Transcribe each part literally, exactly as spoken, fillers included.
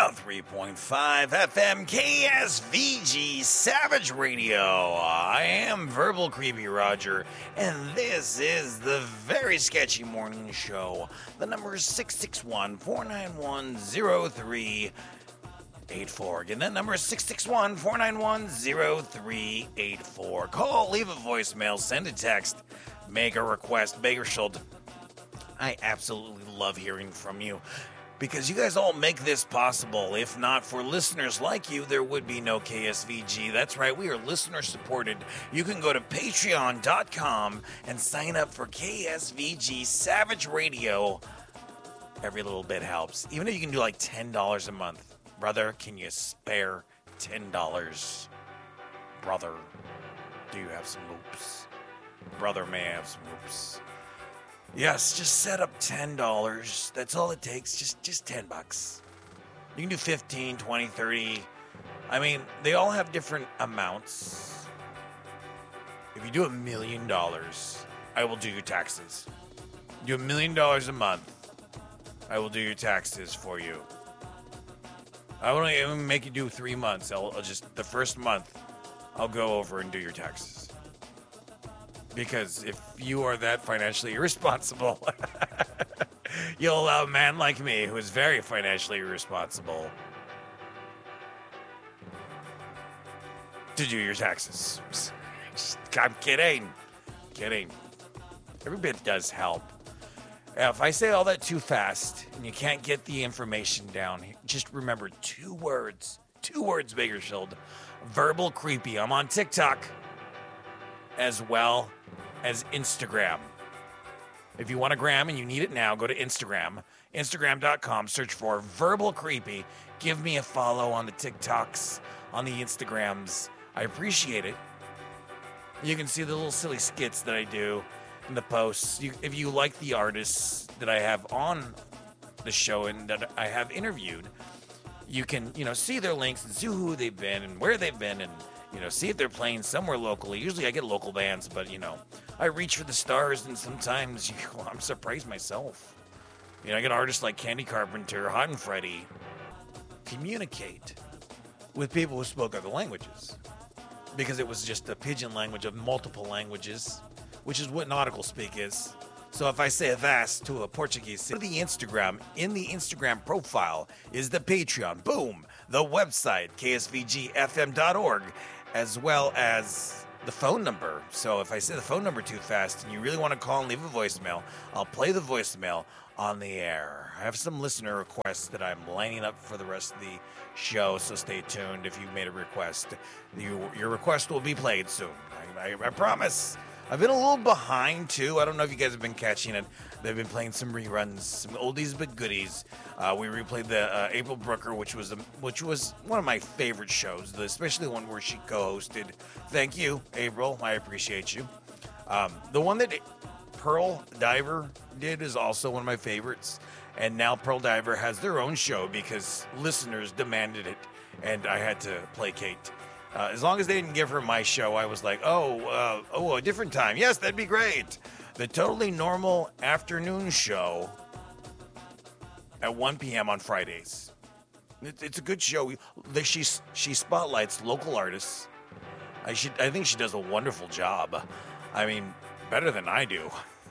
oh three point five F M K S V G Savage Radio. I am Verbal Creepy Roger, and this is the very sketchy morning show. The number is six six one, four nine one, zero three eight four. Again, that number is six six one, four nine one, zero three eight four. Call, leave a voicemail, send a text, make a request. Bakersfield, I absolutely love hearing from you, because you guys all make this possible. If not for listeners like you, there would be no K S V G. That's right, we are listener supported. You can go to patreon dot com and sign up for K S V G Savage Radio. Every little bit helps. Even if you can do like ten dollars a month. Brother, can you spare ten dollars? Brother, do you have some loops? Brother may have some loops. Yes, just set up ten dollars. That's all it takes. Just just ten bucks. You can do fifteen, twenty, thirty. I mean, they all have different amounts. If you do a million dollars, I will do your taxes. Do a million dollars a month, I will do your taxes for you. I won't even make you do three months. I'll, I'll just, the first month, I'll go over and do your taxes. Because if you are that financially irresponsible, you'll allow a man like me, who is very financially irresponsible, to do your taxes. I'm kidding. Kidding. Every bit does help. If I say all that too fast and you can't get the information down, just remember two words. Two words, Bakersfield. Verbal Creepy. I'm on TikTok as well as Instagram. If you want a gram and you need it now, go to Instagram. Instagram dot com. Search for Verbal Creepy. Give me a follow on the TikToks, on the Instagrams. I appreciate it. You can see the little silly skits that I do in the posts. You, if you like the artists that I have on the show and that I have interviewed, you can, you know, see their links and see who they've been and where they've been, and, you know, see if they're playing somewhere locally. Usually I get local bands, but, you know, I reach for the stars, and sometimes you know, I'm surprised myself. You know, I get artists like Candy Carpenter, Hot and Freddy. Communicate with people who spoke other languages, because it was just a pidgin language of multiple languages, which is what nautical speak is. So if I say a vast to a Portuguese, the Instagram, in the Instagram profile is the Patreon, boom, the website, K S V G F M dot org, as well as the phone number. So if I say the phone number too fast and you really want to call and leave a voicemail, I'll play the voicemail on the air. I have some listener requests that I'm lining up for the rest of the show, so stay tuned. If you've made a request, you, your request will be played soon. I, I, I promise. I've been a little behind, too. I don't know if you guys have been catching it. They've been playing some reruns, some oldies but goodies. Uh, we replayed the uh, April Brooker, which was a, which was one of my favorite shows, the, especially the one where she co-hosted. Thank you, April. I appreciate you. Um, the one that Pearl Diver did is also one of my favorites. And now Pearl Diver has their own show because listeners demanded it, and I had to placate. Uh, as long as they didn't give her my show, I was like, oh, uh, oh, a different time. Yes, that'd be great. The Totally Normal Afternoon Show at one p.m. on Fridays. It, it's a good show. She, she spotlights local artists. I should. I think she does a wonderful job. I mean, better than I do.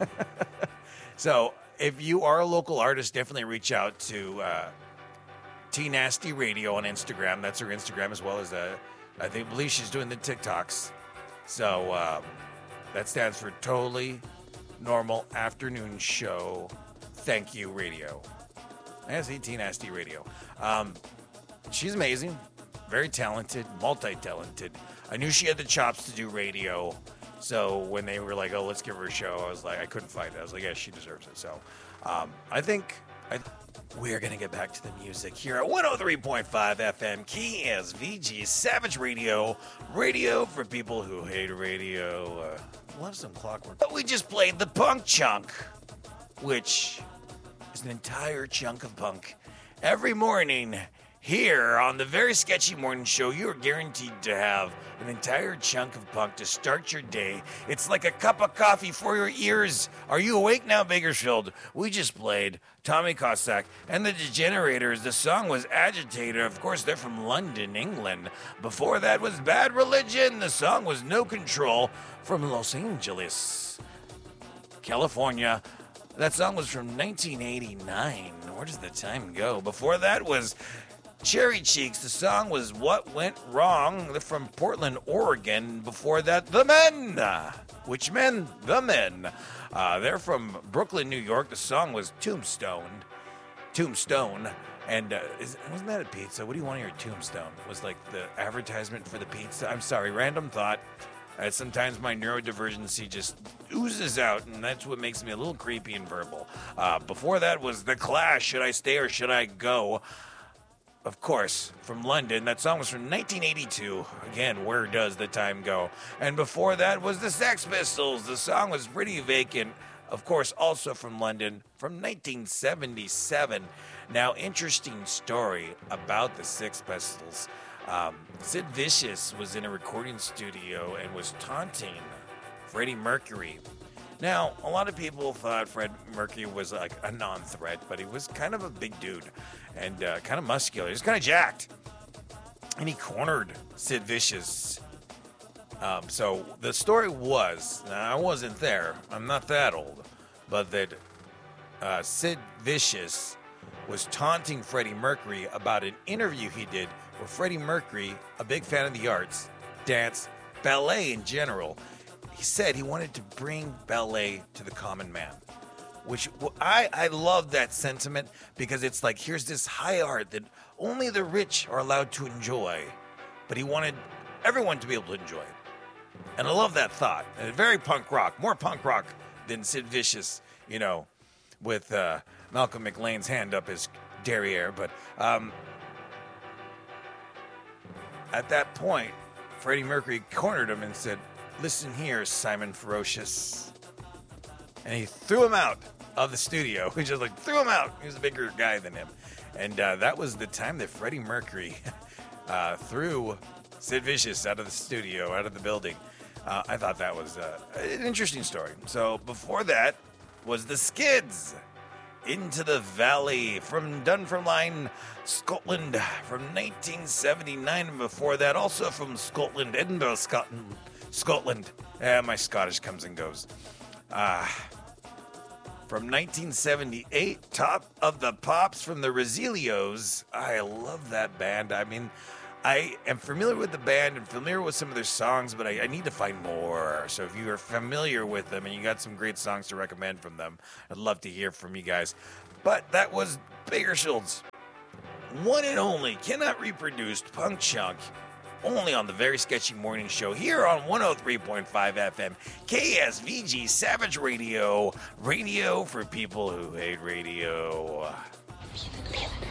So if you are a local artist, definitely reach out to uh, T Nasty Radio on Instagram. That's her Instagram, as well as uh, I think believe she's doing the TikToks. So um, that stands for Totally Normal Afternoon Show. Thank you, Radio. I see T Nasty Radio. Um, she's amazing, very talented, multi-talented. I knew she had the chops to do radio. So when they were like, oh, let's give her a show, I was like, I couldn't fight it. I was like, yeah, she deserves it. So um, I think I, we're going to get back to the music here at one oh three point five F M K S V G Savage Radio. Radio for people who hate radio. Uh, love some Clockwork. But we just played the Punk Chunk, which is an entire chunk of punk every morning Here on the Very Sketchy Morning Show, you're guaranteed to have an entire chunk of punk to start your day. It's like a cup of coffee for your ears. Are you awake now, Bakersfield? We just played Tommy Cossack and the Degenerators. The song was Agitator. Of course, they're from London, England. Before that was Bad Religion. The song was No Control from Los Angeles, California. That song was from nineteen eighty-nine. Where does the time go? Before that was Cherry Cheeks. The song was What Went Wrong. They're from Portland, Oregon. Before that, The Men. Which men? The Men. Uh, they're from Brooklyn, New York. The song was Tombstone. Tombstone. And uh, is, wasn't that a pizza? What do you want on your tombstone? Was like the advertisement for the pizza? I'm sorry, random thought. Uh, sometimes my neurodivergency just oozes out, and that's what makes me a little creepy and verbal. Uh, before that was The Clash, Should I Stay or Should I Go? Of course, from London. That song was from nineteen eighty-two. Again, where does the time go? And before that was the Sex Pistols. The song was Pretty Vacant. Of course, also from London, from nineteen seventy-seven. Now, interesting story about the Sex Pistols. Um, Sid Vicious was in a recording studio and was taunting Freddie Mercury. Now, a lot of people thought Fred Mercury was like a non-threat, but he was kind of a big dude and uh, kind of muscular. He was kind of jacked. And he cornered Sid Vicious. Um, so the story was, now I wasn't there, I'm not that old, but that uh, Sid Vicious was taunting Freddie Mercury about an interview he did where Freddie Mercury, a big fan of the arts, dance, ballet in general, he said he wanted to bring ballet to the common man, which I, I love that sentiment because it's like, here's this high art that only the rich are allowed to enjoy, but he wanted everyone to be able to enjoy it. And I love that thought. And very punk rock, more punk rock than Sid Vicious, you know, with uh, Malcolm McLean's hand up his derriere. But um, at that point, Freddie Mercury cornered him and said, "Listen here, Simon Ferocious." And he threw him out of the studio. He just like threw him out. He was a bigger guy than him. And uh, that was the time that Freddie Mercury uh, threw Sid Vicious out of the studio, out of the building. Uh, I thought that was uh, an interesting story. So before that was the Skids, Into the Valley, from Dunfermline, Scotland, from nineteen seventy-nine. And before that, also from Scotland, Edinburgh, Scotland. Scotland. Eh, my Scottish comes and goes. Uh, from nineteen seventy-eight, Top of the Pops from the Roselios. I love that band. I mean, I am familiar with the band and familiar with some of their songs, but I, I need to find more. So if you are familiar with them and you got some great songs to recommend from them, I'd love to hear from you guys. But that was Bakershield's one and only, cannot reproduced punk chunk, only on the Very Sketchy Morning Show here on one oh three point five F M, K S V G Savage Radio, radio for people who hate radio. Feel it, feel it.